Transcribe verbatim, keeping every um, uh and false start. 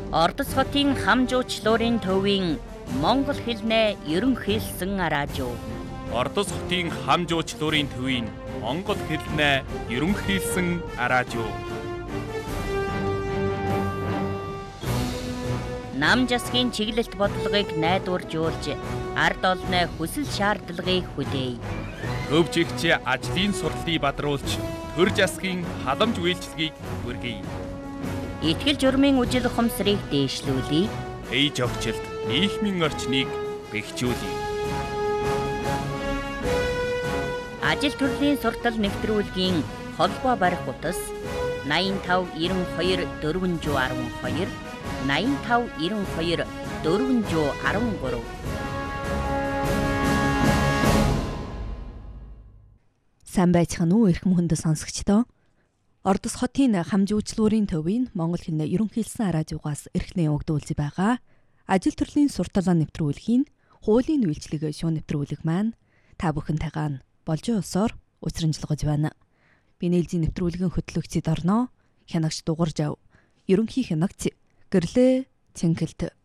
Ордос хотын хамжуучлуурын төвийн Монгол хэлнээ ерөнхийлсэн радио. Ордос хотын хамжуучлуурын төвийн Монгол хэлнээ ерөнхийлсэн радио. Нам засгийн чиглэлт бодлогыг найдваржуулж, ард олны хүсэл шаардлагыг хүлээе. Төвжигч ажлын сурлыг бадруулж, төр засгийн халамж үйлчлэгийг хүргэе. Итгэл журмын үжил ухамсарыг дээшлүүлье. Ээж огчлд нийгмийн орчныг бэхжүүлье. Ажил төрлийн суртал нэвтрүүлгийн холбоо барих утас найман тав найман хоёр дөрвөн один хоёр найман тав найман хоёр дөрвөн один гурав. Сайн байцгаана уу эрхэм хүндэт сонсогчдоо. Ордос хотын хамжуучлуурын төвийн Монгол хэлний ерөнхийлсэн радиогоос эрхлэн өгдүүлж байгаа ажил төрлийн сурталаа нэвтрүүлгийн хуулийн үйлчлэг шүүн нэвтрүүлэг маань та бүхэнтэйгээ болж усоор учрамжлагаж байна. Би нээлтийн нэвтрүүлгийн хөтлөгчид орноо хянагч дугарж ав. Ерөнхий хянагч гэрлээ Цэнгэлт.